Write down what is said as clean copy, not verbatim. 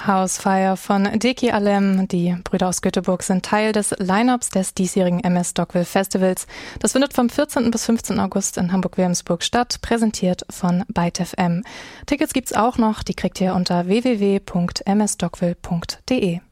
Housefire von Deki Alem. Die Brüder aus Göteborg sind Teil des Line-Ups des diesjährigen MS Stockwell Festivals. Das findet vom 14. bis 15. August in Hamburg-Wilhelmsburg statt, präsentiert von Byte FM. Tickets gibt's auch noch, die kriegt ihr unter www.msstockwell.de.